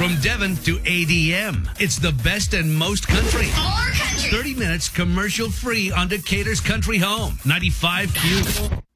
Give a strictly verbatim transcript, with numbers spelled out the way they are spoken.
From Devon to A D M, it's the best and most country. More country. thirty minutes commercial free on Decatur's Country Home. ninety-five Q.